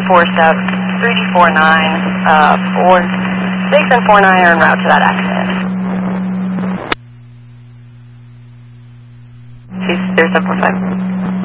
3D49, 46 and 49 are en route to that accident. 20745.